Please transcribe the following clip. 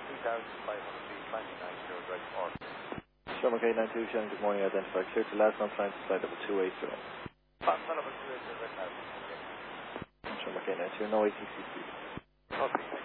feet, climbing 90, right park. Sherman K92, Shannon, good morning, identified. Clear to last month, flying to flight number 280. Flight number 280, right now. Sherman K92, no ATC, please. Okay.